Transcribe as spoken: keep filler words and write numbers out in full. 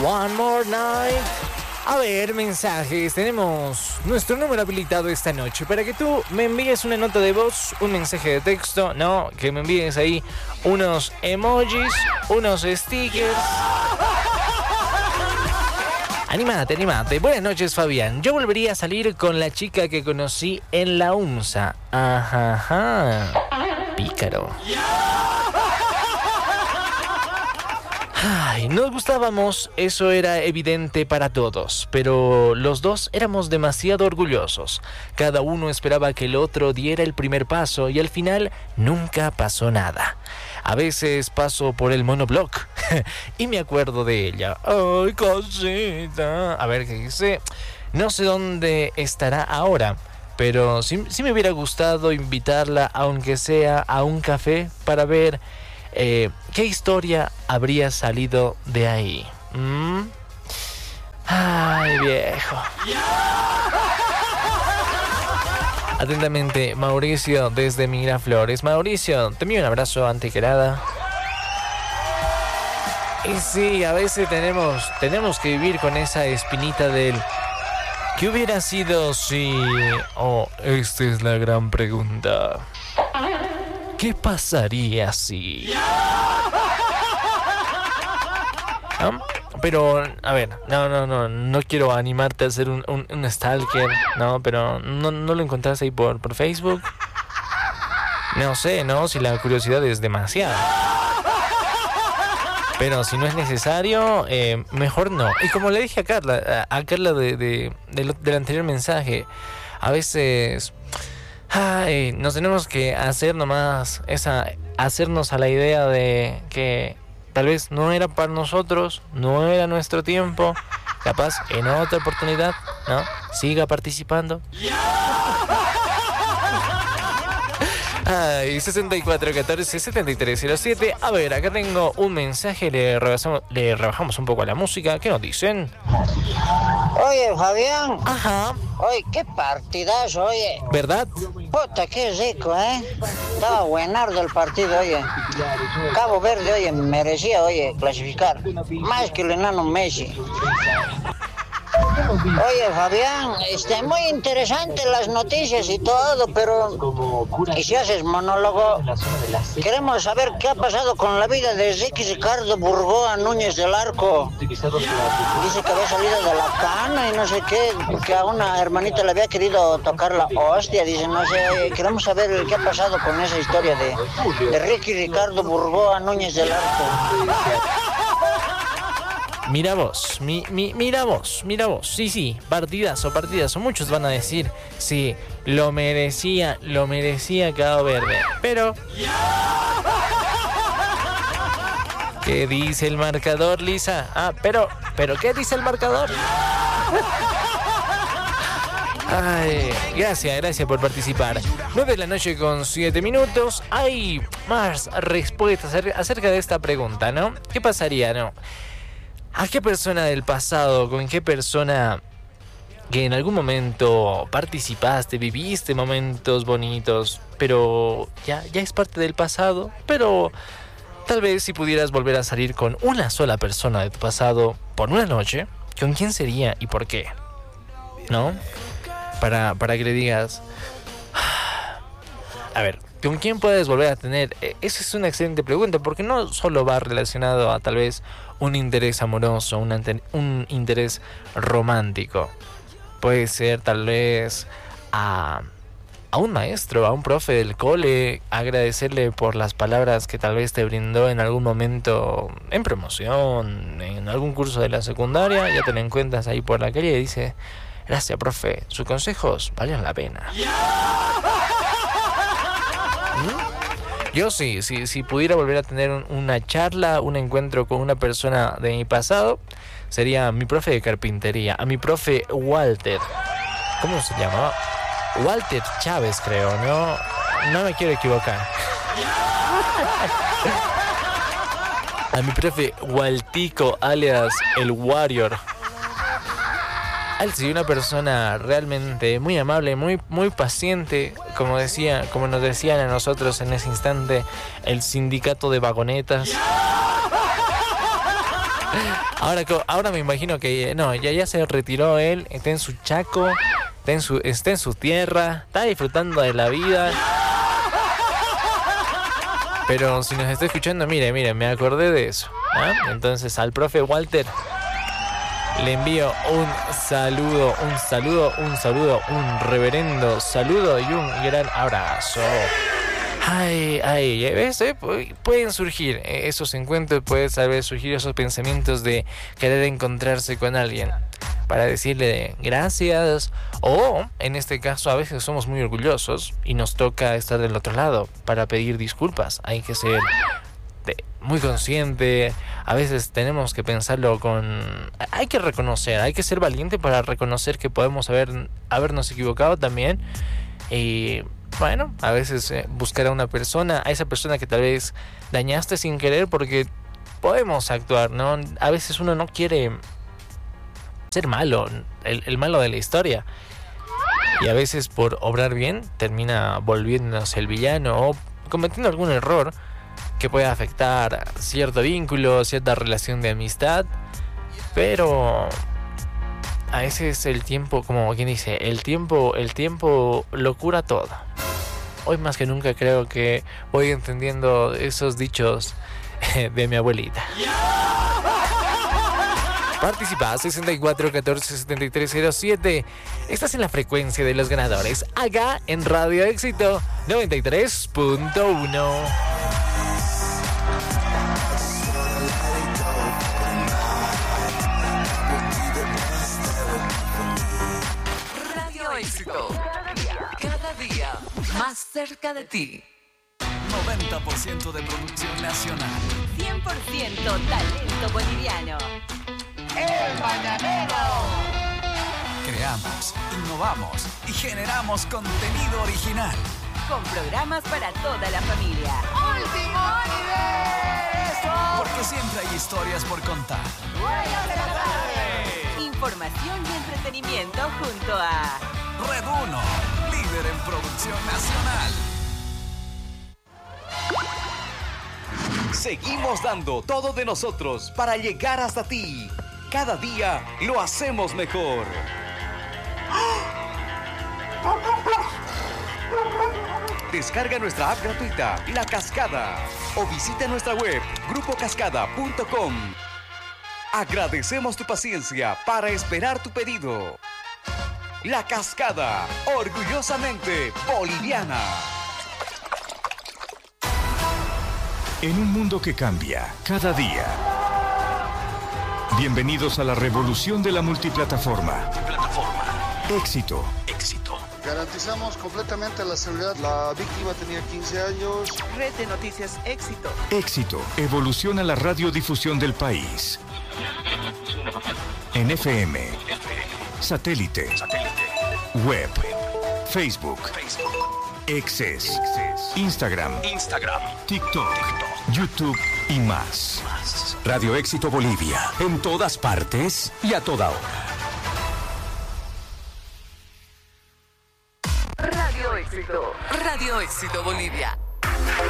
One More Night. A ver, mensajes. Tenemos nuestro número habilitado esta noche para que tú me envíes una nota de voz, un mensaje de texto, no, que me envíes ahí unos emojis, unos stickers. Anímate, anímate. Buenas noches, Fabián. Yo volvería a salir con la chica que conocí en la UNSA. Ajá, ajá. Pícaro. Ay, nos gustábamos, eso era evidente para todos, pero los dos éramos demasiado orgullosos. Cada uno esperaba que el otro diera el primer paso y al final nunca pasó nada. A veces paso por el monobloc y me acuerdo de ella. Ay, cosita. A ver qué dice. No sé dónde estará ahora, pero sí, sí me hubiera gustado invitarla, aunque sea a un café, para ver Eh, ¿qué historia habría salido de ahí? ¿Mm? Ay, viejo. Atentamente, Mauricio desde Miraflores. Mauricio, te envío un abrazo ante que nada. Y sí, a veces tenemos, tenemos que vivir con esa espinita del ¿qué hubiera sido si? Oh, esta es la gran pregunta. ¿Qué pasaría si? ¿No? Pero, a ver, no, no, no, no quiero animarte a ser un, un, un stalker, no, pero no, no lo encontrás ahí por, por Facebook. No sé, ¿no? Si la curiosidad es demasiada. Pero si no es necesario, eh, mejor no. Y como le dije a Carla, a, a Carla de, de, de, del anterior mensaje, a veces ay, nos tenemos que hacer nomás esa, hacernos a la idea de que tal vez no era para nosotros, no era nuestro tiempo. Capaz en otra oportunidad, ¿no? Siga participando. Ay, sesenta y cuatro catorce setenta y tres cero siete. A ver, acá tengo un mensaje. Le rebajamos, le rebajamos un poco a la música. ¿Qué nos dicen? Oye, Fabián. Ajá. Oye, qué partidazo, oye. ¿Verdad? Puta, qué rico, ¿eh? Estaba buenardo el partido, oye. Cabo Verde, oye, merecía, oye, clasificar. Más que el enano Messi. Oye, Fabián, este, muy interesante las noticias y todo, pero y si haces monólogo, queremos saber qué ha pasado con la vida de Ricky Ricardo Burgoa Núñez del Arco. Dice que había salido de la cana y no sé qué, que a una hermanita le había querido tocar la hostia. Dice, no sé, queremos saber qué ha pasado con esa historia de, de Ricky Ricardo Burgoa Núñez del Arco. Mira vos, mi, mi, mira vos, mira vos. Sí, sí, partidazo, partidazo. Muchos van a decir, sí, lo merecía, lo merecía Cabo Verde. Pero ¿qué dice el marcador, Lisa? Ah, pero, pero ¿qué dice el marcador? Ay, gracias, gracias por participar. nueve de la noche con siete minutos. Hay más respuestas acerca de esta pregunta, ¿no? ¿Qué pasaría, no? ¿A qué persona del pasado, con qué persona que en algún momento participaste, viviste momentos bonitos, pero ya, ya es parte del pasado? Pero tal vez si pudieras volver a salir con una sola persona de tu pasado por una noche, ¿con quién sería y por qué? ¿No? Para, para que le digas, a ver, ¿con quién puedes volver a tener? Esa es una excelente pregunta, porque no solo va relacionado a tal vez un interés amoroso, un, ante- un interés romántico. Puede ser tal vez a, a un maestro, a un profe del cole, agradecerle por las palabras que tal vez te brindó en algún momento en promoción, en algún curso de la secundaria. Ya te lo encuentras ahí por la calle y dice, gracias, profe, sus consejos valían la pena. ¿Mm? Yo sí, sí, si pudiera volver a tener un, una charla, un encuentro con una persona de mi pasado, sería mi profe de carpintería, a mi profe Walter. ¿Cómo se llamaba? Walter Chávez, creo, ¿no? No me quiero equivocar. A mi profe Waltico, alias el Warrior. Él sí, una persona realmente muy amable, muy, muy paciente, como decía, como nos decían a nosotros en ese instante, el sindicato de vagonetas. Ahora, ahora me imagino que no, ya, ya se retiró él, está en su chaco, está en su, está en su tierra, está disfrutando de la vida. Pero si nos está escuchando, mire, mire, me acordé de eso, ¿no? Entonces al profe Walter le envío un saludo, un saludo, un saludo, un reverendo saludo y un gran abrazo. Ay, ay, ¿ves? ¿Eh? Pueden surgir esos encuentros, pueden saber surgir esos pensamientos de querer encontrarse con alguien para decirle gracias, o en este caso a veces somos muy orgullosos y nos toca estar del otro lado para pedir disculpas. Hay que ser muy consciente, a veces tenemos que pensarlo con... Hay que reconocer, hay que ser valiente para reconocer que podemos haber, habernos equivocado también. Y bueno, a veces eh, buscar a una persona, a esa persona que tal vez dañaste sin querer, porque podemos actuar, ¿no? A veces uno no quiere ser malo, el, el malo de la historia, y a veces por obrar bien termina volviéndose el villano o cometiendo algún error que puede afectar cierto vínculo, cierta relación de amistad. Pero a veces el tiempo, como quien dice, el tiempo, el tiempo lo cura todo. Hoy más que nunca creo que voy entendiendo esos dichos de mi abuelita. Participa sesenta y cuatro catorce setenta y tres cero siete. Estás en la frecuencia de los ganadores, acá en Radio Éxito noventa y tres punto uno. Radio Éxito, cada día más cerca de ti. noventa por ciento de producción nacional, cien por ciento talento boliviano. El Mañanero. Creamos, innovamos y generamos contenido original. Con programas para toda la familia. ¡Último universo! Porque siempre hay historias por contar. ¡Huellas de la tarde! Información y entretenimiento junto a Red uno, líder en producción nacional. Seguimos dando todo de nosotros para llegar hasta ti. Cada día lo hacemos mejor. Descarga nuestra app gratuita, La Cascada, o visita nuestra web, grupo cascada punto com. Agradecemos tu paciencia para esperar tu pedido. La Cascada, orgullosamente boliviana. En un mundo que cambia cada día. Bienvenidos a la revolución de la multiplataforma. Plataforma. Éxito. Éxito. Garantizamos completamente la seguridad. La víctima tenía quince años. Red de Noticias Éxito. Éxito. Evoluciona la radiodifusión del país. En F M. Satélite. Satélite. Web. Facebook. Facebook. Exes. Instagram. Instagram. TikTok. YouTube y más. Radio Éxito Bolivia. En todas partes y a toda hora. Radio Éxito. Radio Éxito Bolivia.